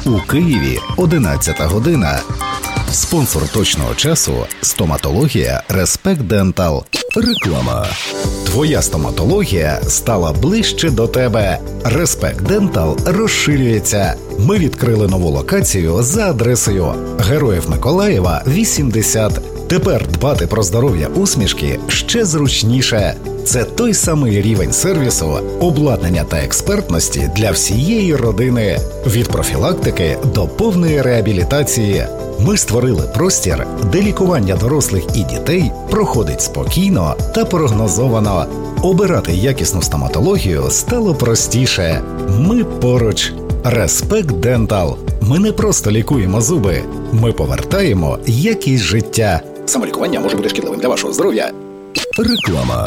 У Києві 11 година. Спонсор точного часу – стоматологія Respect Dental. Реклама. Твоя стоматологія стала ближче до тебе. Respect Dental розширюється. Ми відкрили нову локацію за адресою Героїв Миколаєва, 80. Тепер дбати про здоров'я усмішки ще зручніше. Це той самий рівень сервісу, обладнання та експертності для всієї родини. Від профілактики до повної реабілітації. Ми створили простір, де лікування дорослих і дітей проходить спокійно та прогнозовано. Обирати якісну стоматологію стало простіше. Ми поруч. Respect Dental. Ми не просто лікуємо зуби. Ми повертаємо якість життя. Самолікування може бути шкідливим для вашого здоров'я. Реклама.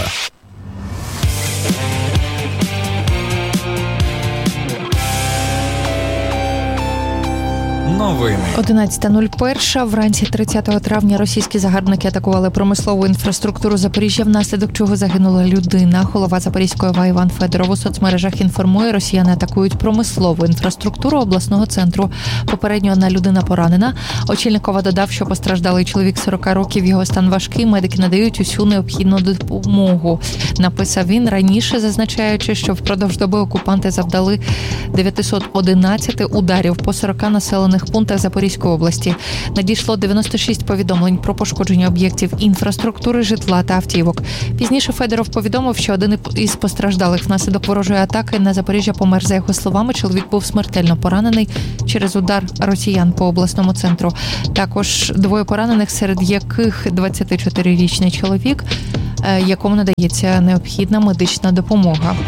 Новини. 11:01. Вранці 30 травня російські загарбники атакували промислову інфраструктуру Запоріжжя, внаслідок чого загинула людина. Голова Запорізької ОВА Іван Федоров у соцмережах інформує, росіяни атакують промислову інфраструктуру обласного центру. Попередньо одна людина поранена. Очільник ОВА додав, що постраждалий чоловік 40 років, його стан важкий, медики надають усю необхідну допомогу. Написав він раніше, зазначаючи, що впродовж доби окупанти завдали 911 ударів по 40 населених пунктах Запорізької області. Надійшло 96 повідомлень про пошкодження об'єктів інфраструктури, житла та автівок. Пізніше Федоров повідомив, що один із постраждалих внаслідок ворожої атаки на Запоріжжя помер. За його словами, чоловік був смертельно поранений через удар росіян по обласному центру. Також двоє поранених, серед яких 24-річний чоловік, якому надається необхідна медична допомога.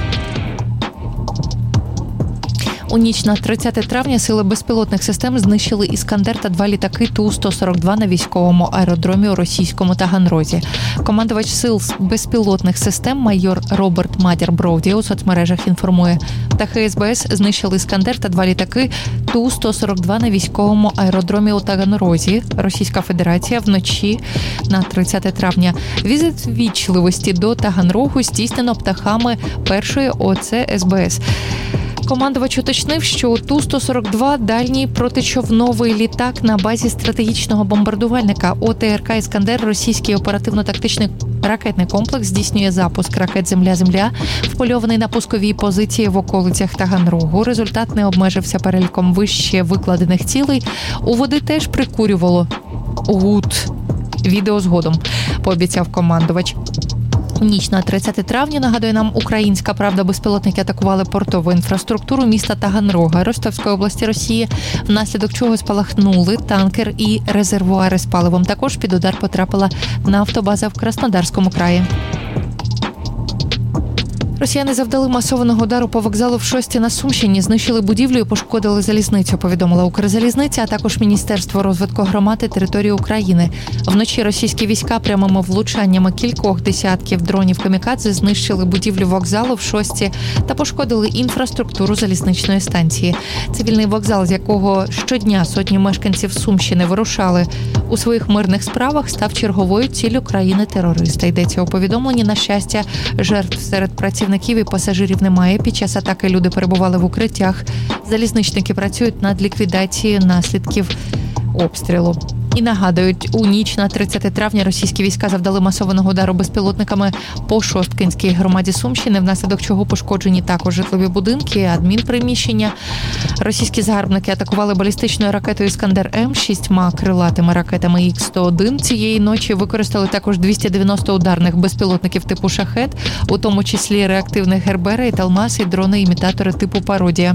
У ніч на 30 травня сили безпілотних систем знищили «Іскандер» та 2 літаки Ту-142 на військовому аеродромі у російському Таганрозі. Командувач сил безпілотних систем майор Роберт Мадір-Броуді у соцмережах інформує, птахи СБС знищили «Іскандер» та 2 літаки Ту-142 на військовому аеродромі у Таганрозі, Російська Федерація, вночі на 30 травня. Візит вічливості до Таганрогу здійснено птахами першої ОЦ СБС. Командувач уточнив, що Ту-142 – дальній протичовновий літак на базі стратегічного бомбардувальника ОТРК «Іскандер». Російський оперативно-тактичний ракетний комплекс здійснює запуск ракет «Земля-Земля», впольований на пусковій позиції в околицях Таганрогу. Результат не обмежився переліком вище викладених цілей. У води теж прикурювало ГУД. Відео згодом, пообіцяв командувач. У ніч на 30 травня, нагадує нам «Українська правда», безпілотники атакували портову інфраструктуру міста Таганрога Ростовської області Росії, внаслідок чого спалахнули танкер і резервуари з паливом. Також під удар потрапила нафтобаза в Краснодарському краї. Росіяни завдали масованого удару по вокзалу в Шості на Сумщині, знищили будівлю і пошкодили залізницю, повідомила Укрзалізниця, а також Міністерство розвитку громад і території України. Вночі російські війська прямими влучаннями кількох десятків дронів камікадзе знищили будівлю вокзалу в Шості та пошкодили інфраструктуру залізничної станції. Цивільний вокзал, з якого щодня сотні мешканців Сумщини вирушали у своїх мирних справах, став черговою ціллю країни-терориста. Йдеться у повідомленні. На щастя, жертв серед працівників і пасажирів немає. Під час атаки люди перебували в укриттях. Залізничники працюють над ліквідацією наслідків обстрілу. І нагадують, у ніч на 30 травня російські війська завдали масованого удару безпілотниками по Шосткинській громаді Сумщини, внаслідок чого пошкоджені також житлові будинки, адмінприміщення. Російські загарбники атакували балістичною ракетою «Іскандер-М», 6 крилатими ракетами Х-101. Цієї ночі використали також 290 ударних безпілотників типу «Шахед», у тому числі реактивних «Гербера» і «Талмас» і дрони-імітатори типу «Пародія».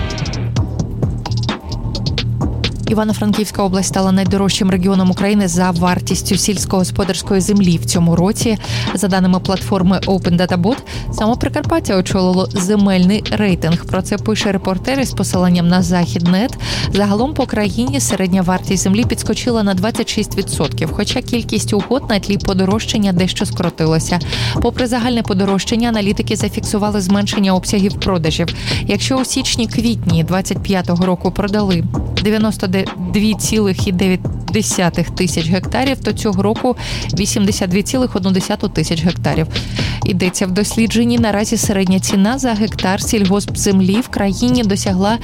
Івано-Франківська область стала найдорожчим регіоном України за вартістю сільськогосподарської землі в цьому році. За даними платформи Open Data Bot, саме Прикарпаття очолило земельний рейтинг. Про це пише репортер із посиланням на Західнет. Загалом по країні середня вартість землі підскочила на 26%, хоча кількість угод на тлі подорожчання дещо скоротилася. Попри загальне подорожчання, аналітики зафіксували зменшення обсягів продажів. Якщо у січні-квітні 2025 року продали 92,9 0,2 тисяч гектарів, то цього року 82,1 тисяч гектарів. Йдеться в дослідженні. Наразі середня ціна за гектар сільгоспземлі в країні досягла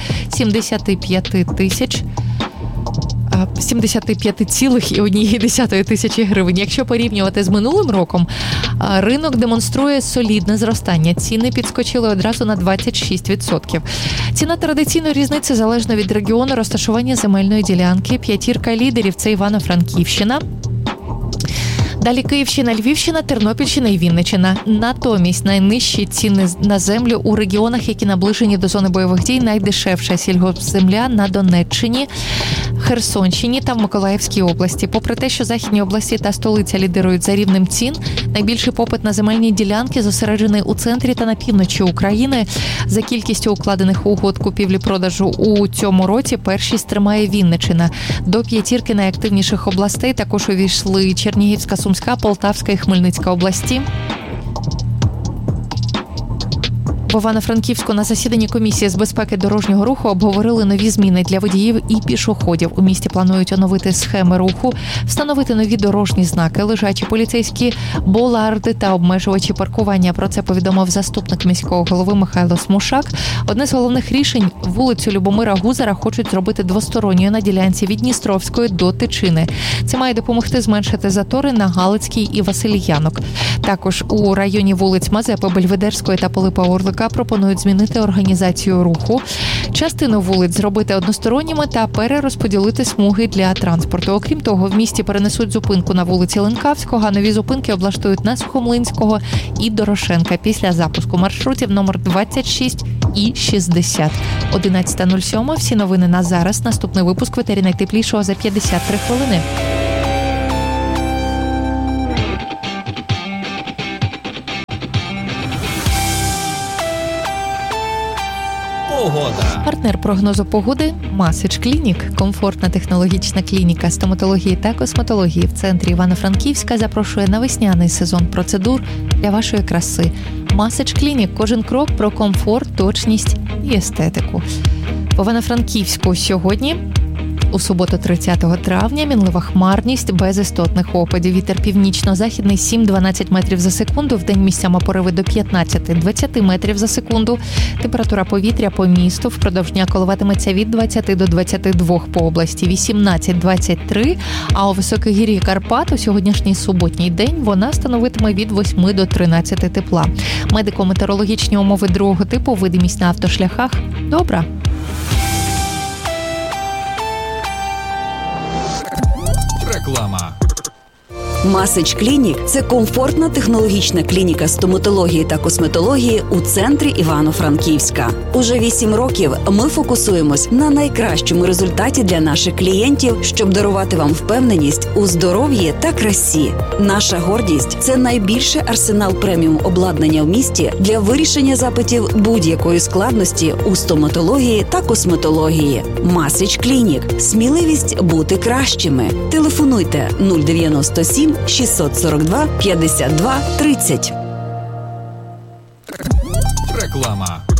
75,1 тисячі гривень. Якщо порівнювати з минулим роком, ринок демонструє солідне зростання. Ціни підскочили одразу на 26%. Ціна традиційно різниця залежно від регіону розташування земельної ділянки. П'ятірка лідерів – це Івано-Франківщина. Далі Київщина, Львівщина, Тернопільщина і Вінниччина. Натомість найнижчі ціни на землю у регіонах, які наближені до зони бойових дій. Найдешевша сільгоспземля на Донеччині, Херсонщині та в Миколаївській області. Попри те, що західні області та столиця лідирують за рівнем цін, найбільший попит на земельні ділянки зосереджений у центрі та на півночі України. За кількістю укладених угод купівлі-продажу у цьому році першість тримає Вінниччина. До п'ятірки найактивніших областей також увійшли Чернігівська, Сумська, Полтавська і Хмельницька області. В Івано-Франківську на засіданні комісії з безпеки дорожнього руху обговорили нові зміни для водіїв і пішоходів. У місті планують оновити схеми руху, встановити нові дорожні знаки, лежачі поліцейські боларди та обмежувачі паркування. Про це повідомив заступник міського голови Михайло Смушак. Одне з головних рішень – вулицю Любомира Гузара хочуть зробити двосторонньою на ділянці від Дністровської до Тичини. Це має допомогти зменшити затори на Галицькій і Васильянок. Також у районі вулиць Мазепи, Бельведерської та Пилипа Орлика пропонують змінити організацію руху, частину вулиць зробити односторонніми та перерозподілити смуги для транспорту. Окрім того, в місті перенесуть зупинку на вулиці Ленкавського, а нові зупинки облаштують на Сухомлинського і Дорошенка після запуску маршрутів номер 26 і 60. 11:07. Всі новини на зараз. Наступний випуск в етері найтеплішого за 53 хвилини. Погода. Партнер прогнозу погоди – Масич Клінік. Комфортна технологічна клініка стоматології та косметології в центрі Івано-Франківська запрошує на весняний сезон процедур для вашої краси. Масич Клінік – кожен крок про комфорт, точність і естетику. В Івано-Франківську сьогодні, у суботу 30 травня, мінлива хмарність без істотних опадів. Вітер північно-західний 7-12 метрів за секунду. Вдень місцями пориви до 15-20 метрів за секунду. Температура повітря по місту впродовж дня коливатиметься від 20 до 22 по області, 18-23. А у Високогір'ї Карпат у сьогоднішній суботній день вона становитиме від 8 до 13 тепла. Медико-метеорологічні умови другого типу, видимість на автошляхах добра. Реклама. Масич Клінік – це комфортна технологічна клініка стоматології та косметології у центрі Івано-Франківська. Уже 8 років ми фокусуємось на найкращому результаті для наших клієнтів, щоб дарувати вам впевненість у здоров'ї та красі. Наша гордість – це найбільший арсенал преміум обладнання в місті для вирішення запитів будь-якої складності у стоматології та косметології. Масич Клінік – сміливість бути кращими. Телефонуйте 097 642 52 30. Реклама.